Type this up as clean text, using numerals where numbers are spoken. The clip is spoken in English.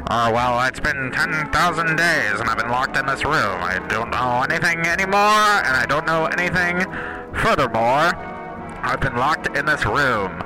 Oh, well, it's been 10,000 days and I've been locked in this room. I don't know anything anymore, and I don't know anything. Furthermore, I've been locked in this room